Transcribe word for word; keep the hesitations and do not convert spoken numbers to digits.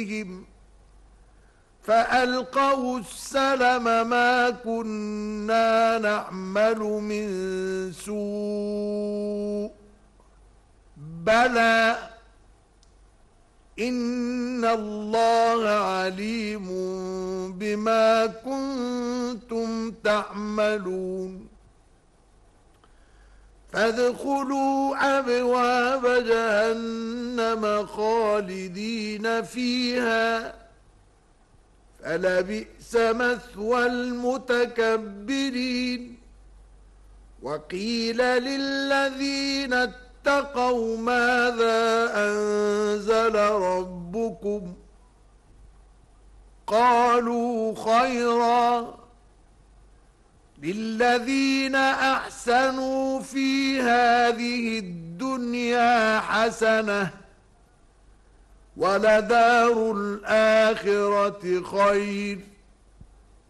فألقوا السلم ما كنا نعمل من سوء بلى إن الله عليم بما كنتم تعملون فادخلوا أبواب جهنم خالدين فيها فلبئس مثوى المتكبرين وقيل للذين اتقوا ماذا أنزل ربكم قالوا خيرا للذين أحسنوا في هذه الدنيا حسنة ولدار الآخرة خير